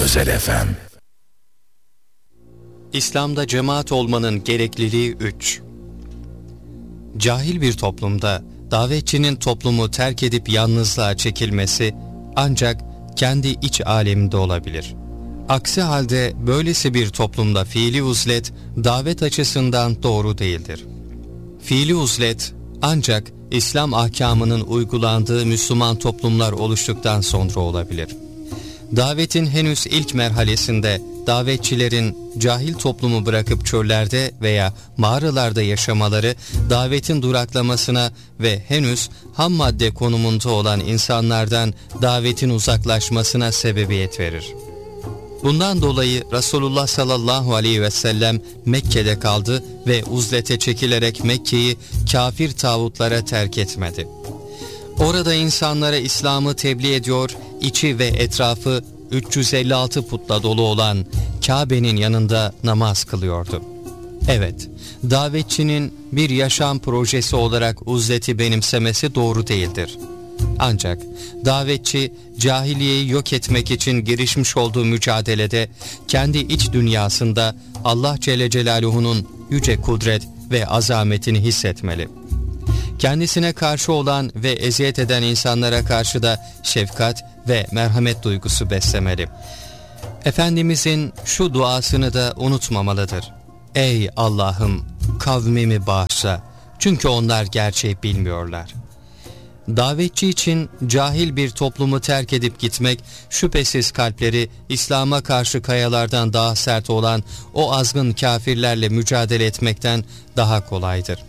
Özel FM. İslam'da cemaat olmanın gerekliliği 3. Cahil bir toplumda davetçinin toplumu terk edip yalnızlığa çekilmesi ancak kendi iç aleminde olabilir. Aksi halde böylesi bir toplumda fiili uzlet davet açısından doğru değildir. Fiili uzlet ancak İslam ahkamının uygulandığı Müslüman toplumlar oluştuktan sonra olabilir. Davetin henüz ilk merhalesinde davetçilerin cahil toplumu bırakıp çöllerde veya mağaralarda yaşamaları davetin duraklamasına ve henüz ham madde konumunda olan insanlardan davetin uzaklaşmasına sebebiyet verir. Bundan dolayı Resulullah sallallahu aleyhi ve sellem Mekke'de kaldı ve uzlete çekilerek Mekke'yi kafir tağutlara terk etmedi. Orada insanlara İslam'ı tebliğ ediyor, içi ve etrafı 356 putla dolu olan Kabe'nin yanında namaz kılıyordu. Evet, davetçinin bir yaşam projesi olarak uzleti benimsemesi doğru değildir. Ancak davetçi cahiliyeyi yok etmek için girişmiş olduğu mücadelede kendi iç dünyasında Allah Celle Celaluhu'nun yüce kudret ve azametini hissetmeli. Kendisine karşı olan ve eziyet eden insanlara karşı da şefkat ve merhamet duygusu beslemeli. Efendimizin şu duasını da unutmamalıdır. Ey Allah'ım, kavmimi bağışla, çünkü onlar gerçeği bilmiyorlar. Davetçi için cahil bir toplumu terk edip gitmek, şüphesiz kalpleri İslam'a karşı kayalardan daha sert olan o azgın kafirlerle mücadele etmekten daha kolaydır.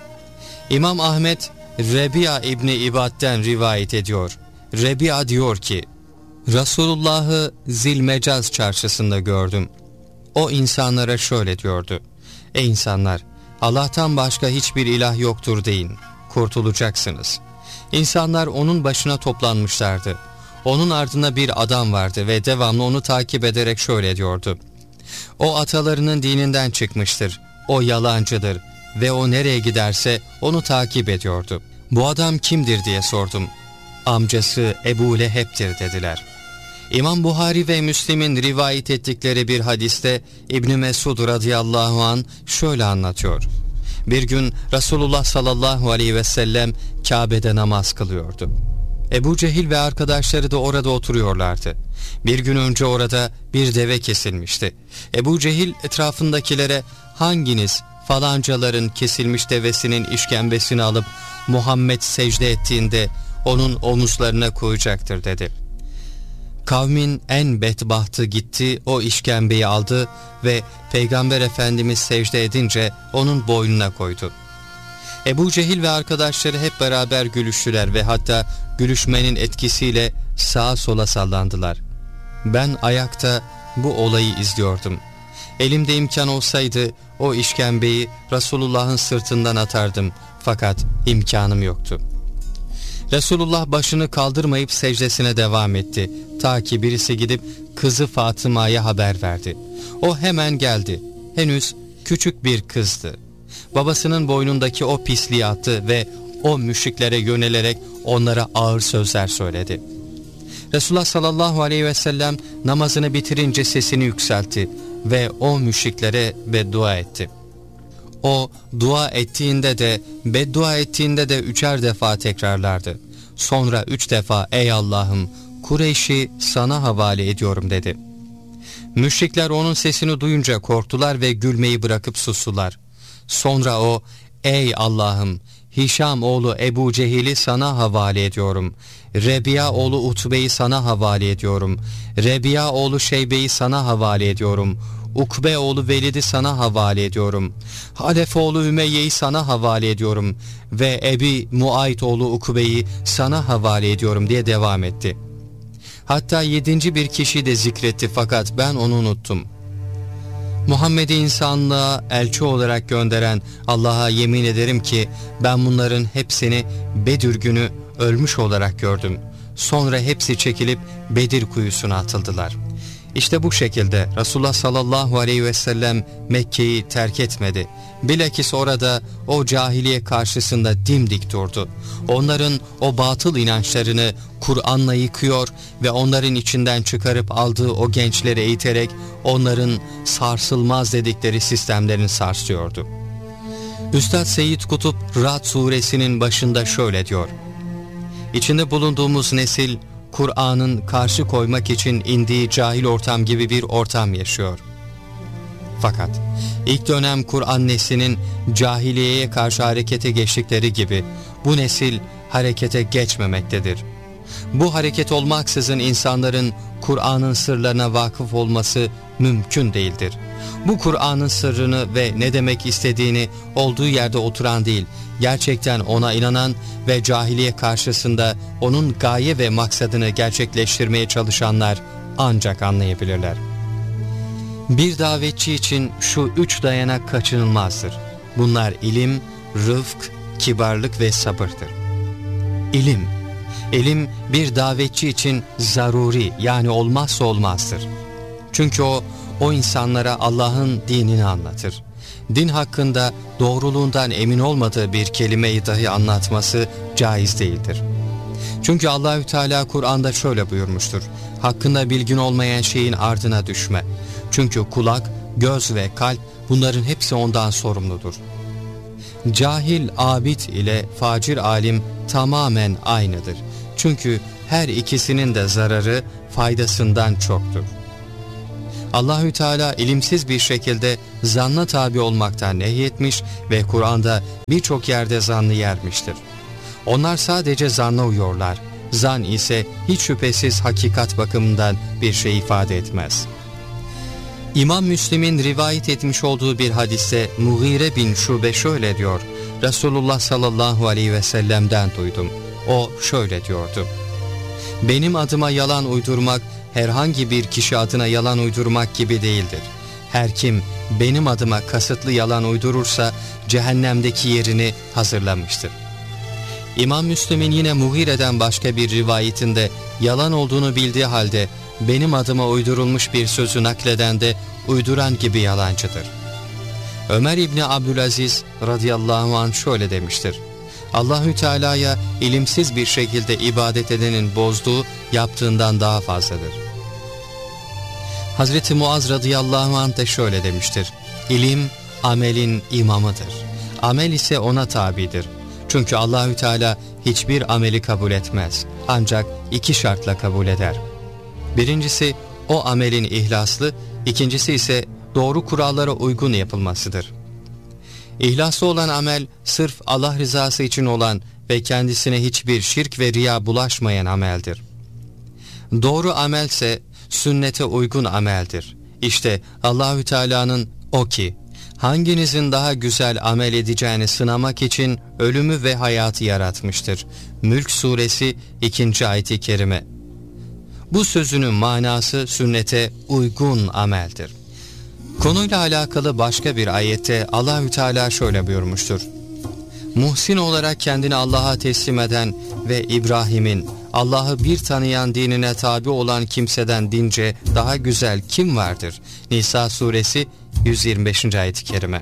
İmam Ahmet, Rebi'a İbni İbad'den rivayet ediyor. Rebi'a diyor ki, Resulullah'ı Zilmecaz çarşısında gördüm. O insanlara şöyle diyordu. Ey insanlar, Allah'tan başka hiçbir ilah yoktur deyin, kurtulacaksınız. İnsanlar onun başına toplanmışlardı. Onun ardına bir adam vardı ve devamlı onu takip ederek şöyle diyordu. O atalarının dininden çıkmıştır, o yalancıdır ve o nereye giderse onu takip ediyordu. Bu adam kimdir diye sordum. Amcası Ebu Leheb'tir dediler. İmam Buhari ve Müslim'in rivayet ettikleri bir hadiste İbn Mesud radıyallahu an şöyle anlatıyor. Bir gün Resulullah sallallahu aleyhi ve sellem Kabe'de namaz kılıyordu. Ebu Cehil ve arkadaşları da orada oturuyorlardı. Bir gün önce orada bir deve kesilmişti. Ebu Cehil etrafındakilere hanginiz falancaların kesilmiş devesinin işkembesini alıp Muhammed secde ettiğinde onun omuzlarına koyacaktır dedi. Kavmin en bedbahtı gitti, o işkembeyi aldı ve Peygamber Efendimiz secde edince onun boynuna koydu. Ebu Cehil ve arkadaşları hep beraber gülüştüler ve hatta gülüşmenin etkisiyle sağa sola sallandılar. Ben ayakta bu olayı izliyordum. Elimde imkan olsaydı o işkembeyi Resulullah'ın sırtından atardım, fakat imkanım yoktu. Resulullah başını kaldırmayıp secdesine devam etti. Ta ki birisi gidip kızı Fatıma'ya haber verdi. O hemen geldi. Henüz küçük bir kızdı. Babasının boynundaki o pisliği attı ve o müşriklere yönelerek onlara ağır sözler söyledi. Resulullah sallallahu aleyhi ve sellem namazını bitirince sesini yükseltti ve o müşriklere beddua etti. O dua ettiğinde de beddua ettiğinde de 3'er defa tekrarlardı. Sonra 3 defa ey Allah'ım Kureyş'i sana havale ediyorum dedi. Müşrikler onun sesini duyunca korktular ve gülmeyi bırakıp sustular. Sonra o ey Allah'ım Hişam oğlu Ebu Cehil'i sana havale ediyorum. Rebi'a oğlu Utbe'yi sana havale ediyorum. Rebi'a oğlu Şeybe'yi sana havale ediyorum. Ukbe oğlu Velid'i sana havale ediyorum. Halef oğlu Ümeyye'yi sana havale ediyorum. Ve Ebi Muayt oğlu Ukbe'yi sana havale ediyorum diye devam etti. Hatta 7. bir kişi de zikretti fakat ben onu unuttum. Muhammed'i insanlığa elçi olarak gönderen Allah'a yemin ederim ki ben bunların hepsini Bedir günü ölmüş olarak gördüm. Sonra hepsi çekilip Bedir kuyusuna atıldılar. İşte bu şekilde Resulullah sallallahu aleyhi ve sellem Mekke'yi terk etmedi. Bilakis orada o cahiliye karşısında dimdik durdu. Onların o batıl inançlarını Kur'an'la yıkıyor ve onların içinden çıkarıp aldığı o gençleri eğiterek onların sarsılmaz dedikleri sistemlerini sarsıyordu. Üstad Seyyid Kutup Ra'd suresinin başında şöyle diyor: İçinde bulunduğumuz nesil Kur'an'ın karşı koymak için indiği cahil ortam gibi bir ortam yaşıyor. Fakat ilk dönem Kur'an neslinin cahiliyeye karşı harekete geçtikleri gibi bu nesil harekete geçmemektedir. Bu hareket olmaksızın insanların Kur'an'ın sırlarına vakıf olması mümkün değildir. Bu Kur'an'ın sırrını ve ne demek istediğini olduğu yerde oturan değil, gerçekten ona inanan ve cahiliye karşısında onun gaye ve maksadını gerçekleştirmeye çalışanlar ancak anlayabilirler. Bir davetçi için şu 3 dayanak kaçınılmazdır. Bunlar ilim, rıfk, kibarlık ve sabırdır. İlim bir davetçi için zaruri, yani olmazsa olmazdır. Çünkü o insanlara Allah'ın dinini anlatır. Din hakkında doğruluğundan emin olmadığı bir kelimeyi dahi anlatması caiz değildir. Çünkü Allahü Teala Kur'an'da şöyle buyurmuştur: hakkında bilgin olmayan şeyin ardına düşme. Çünkü kulak, göz ve kalp, bunların hepsi ondan sorumludur. Cahil abid ile facir alim tamamen aynıdır. Çünkü her ikisinin de zararı faydasından çoktur. Allahü Teala ilimsiz bir şekilde zanna tabi olmaktan nehyetmiş ve Kur'an'da birçok yerde zannı yermiştir. Onlar sadece zanna uyuyorlar. Zan ise hiç şüphesiz hakikat bakımından bir şey ifade etmez. İmam Müslim'in rivayet etmiş olduğu bir hadiste Mughire bin Şube şöyle diyor: Resulullah sallallahu aleyhi ve sellem'den duydum. O şöyle diyordu: benim adıma yalan uydurmak herhangi bir kişi adına yalan uydurmak gibi değildir. Her kim benim adıma kasıtlı yalan uydurursa cehennemdeki yerini hazırlamıştır. İmam Müslim'in yine Mughire'den başka bir rivayetinde yalan olduğunu bildiği halde benim adıma uydurulmuş bir sözü nakleden de uyduran gibi yalancıdır. Ömer İbni Abdülaziz radıyallahu anh şöyle demiştir: Allahü Teala'ya ilimsiz bir şekilde ibadet edenin bozduğu yaptığından daha fazladır. Hazreti Muaz radıyallahu anh de şöyle demiştir: İlim amelin imamıdır. Amel ise ona tabidir. Çünkü Allahü Teala hiçbir ameli kabul etmez. Ancak 2 şartla kabul eder. Birincisi o amelin ihlaslı, ikincisi ise doğru kurallara uygun yapılmasıdır. İhlaslı olan amel sırf Allah rızası için olan ve kendisine hiçbir şirk ve riya bulaşmayan ameldir. Doğru amelse sünnete uygun ameldir. İşte Allahü Teala'nın o ki hanginizin daha güzel amel edeceğini sınamak için ölümü ve hayatı yaratmıştır. Mülk suresi 2. ayet-i kerime. Bu sözünün manası sünnete uygun ameldir. Konuyla alakalı başka bir ayette Allahü Teala şöyle buyurmuştur: Muhsin olarak kendini Allah'a teslim eden ve İbrahim'in Allah'ı bir tanıyan dinine tabi olan kimseden dince daha güzel kim vardır? Nisa suresi 125. ayet-i kerime.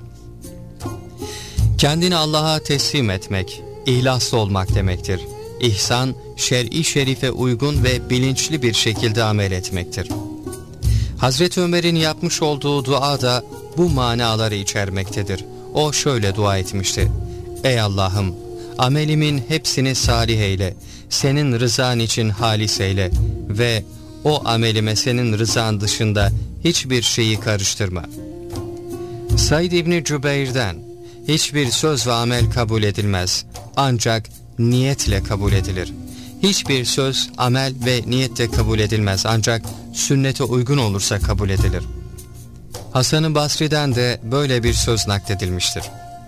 Kendini Allah'a teslim etmek, ihlaslı olmak demektir. İhsan, şer'i şerife uygun ve bilinçli bir şekilde amel etmektir. Hazreti Ömer'in yapmış olduğu dua da bu manaları içermektedir. O şöyle dua etmişti: Ey Allah'ım, amelimin hepsini salih eyle, senin rızan için halis eyle ve o amelime senin rızan dışında hiçbir şeyi karıştırma. Said İbni Cübeyr'den hiçbir söz ve amel kabul edilmez, ancak niyetle kabul edilir. Hiçbir söz, amel ve niyette kabul edilmez, ancak sünnete uygun olursa kabul edilir. Hasan-ı Basri'den de böyle bir söz nakledilmiştir: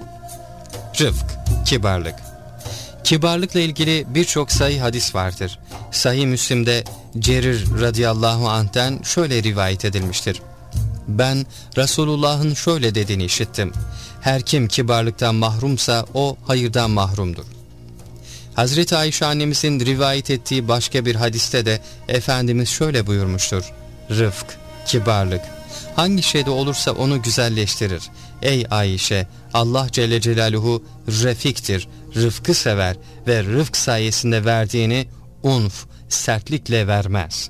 Rıfk, kibarlık. Kibarlıkla ilgili birçok sahih hadis vardır. Sahih Müslim'de Cerir radıyallahu anh'ten şöyle rivayet edilmiştir: Ben Resulullah'ın şöyle dediğini işittim: Her kim kibarlıktan mahrumsa o hayırdan mahrumdur. Hazreti Ayşe annemizin rivayet ettiği başka bir hadiste de Efendimiz şöyle buyurmuştur: Rıfk, kibarlık. Hangi şeyde olursa onu güzelleştirir. Ey Ayşe, Allah Celle Celaluhu refiktir, rıfkı sever ve rıfk sayesinde verdiğini unf sertlikle vermez.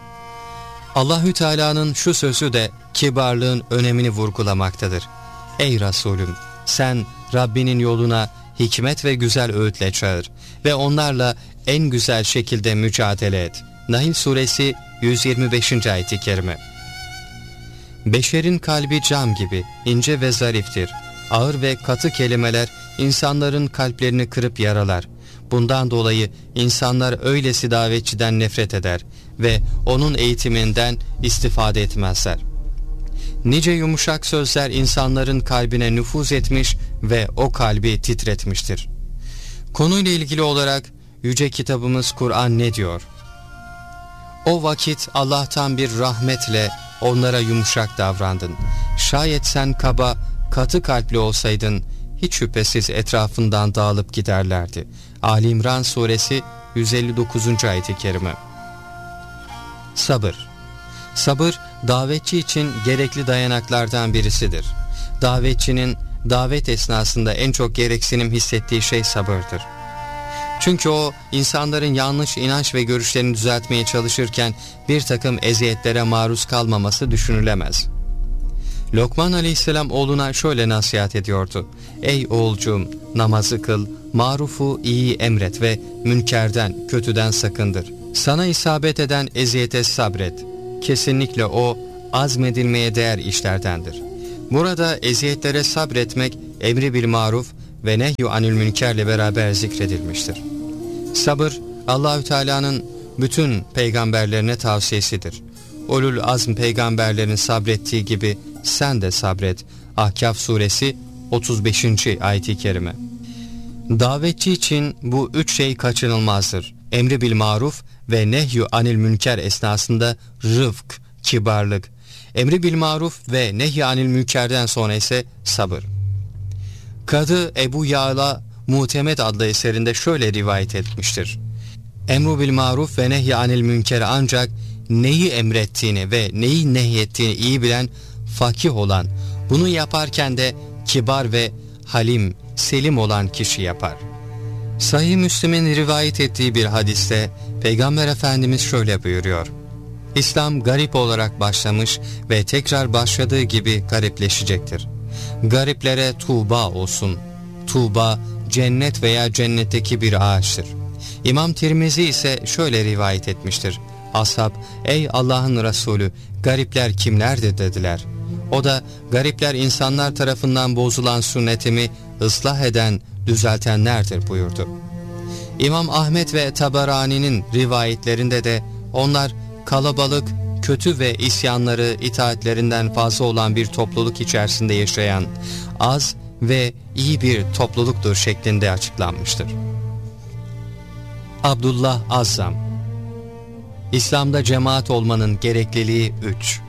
Allahü Teala'nın şu sözü de kibarlığın önemini vurgulamaktadır. Ey Resulüm, sen Rabbinin yoluna hikmet ve güzel öğütle çağır ve onlarla en güzel şekilde mücadele et. Nahl suresi 125. ayet-i kerime. Beşerin kalbi cam gibi ince ve zariftir. Ağır ve katı kelimeler insanların kalplerini kırıp yaralar. Bundan dolayı insanlar öylesi davetçiden nefret eder ve onun eğitiminden istifade etmezler. Nice yumuşak sözler insanların kalbine nüfuz etmiş ve o kalbi titretmiştir. Konuyla ilgili olarak yüce kitabımız Kur'an ne diyor? O vakit Allah'tan bir rahmetle onlara yumuşak davrandın. Şayet sen kaba, katı kalpli olsaydın hiç şüphesiz etrafından dağılıp giderlerdi. Ali İmran suresi 159. ayet-i kerime. Sabır. Sabır, davetçi için gerekli dayanaklardan birisidir. Davetçinin davet esnasında en çok gereksinim hissettiği şey sabırdır. Çünkü o, insanların yanlış inanç ve görüşlerini düzeltmeye çalışırken bir takım eziyetlere maruz kalmaması düşünülemez. Lokman aleyhisselam oğluna şöyle nasihat ediyordu. Ey oğulcuğum, namazı kıl, marufu iyi emret ve münkerden, kötüden sakındır. Sana isabet eden eziyete sabret. Kesinlikle o, azmedilmeye değer işlerdendir. Burada eziyetlere sabretmek, emri bil maruf ve nehy-i anil münkerle beraber zikredilmiştir. Sabır, Allahü Teala'nın bütün peygamberlerine tavsiyesidir. Ulul azm peygamberlerin sabrettiği gibi sen de sabret. Ahkaf suresi 35. ayet-i kerime. Davetçi için bu üç şey kaçınılmazdır. Emri bil maruf ve nehy-i anil münker esnasında rıfk, kibarlık. Emri bil maruf ve nehy-i anil münkerden sonra ise sabır. Kadı Ebu Ya'la Muhtemed adlı eserinde şöyle rivayet etmiştir. Emru bil maruf ve nehy-i anil münker ancak neyi emrettiğini ve neyi nehyettiğini iyi bilen, fakih olan, bunu yaparken de kibar ve halim, selim olan kişi yapar. Sahih Müslim'in rivayet ettiği bir hadiste Peygamber Efendimiz şöyle buyuruyor. İslam garip olarak başlamış ve tekrar başladığı gibi garipleşecektir. Gariplere tuğba olsun. Tuğba, cennet veya cennetteki bir ağaçtır. İmam Tirmizi ise şöyle rivayet etmiştir. Ashab, ey Allah'ın Resulü, garipler kimlerdir dediler. O da, garipler insanlar tarafından bozulan sünnetimi ıslah eden, düzeltenlerdir buyurdu. İmam Ahmet ve Tabarani'nin rivayetlerinde de onlar kalabalık, kötü ve isyanları itaatlerinden fazla olan bir topluluk içerisinde yaşayan az ve iyi bir topluluktur şeklinde açıklanmıştır. Abdullah Azzam. İslam'da cemaat olmanın gerekliliği 3.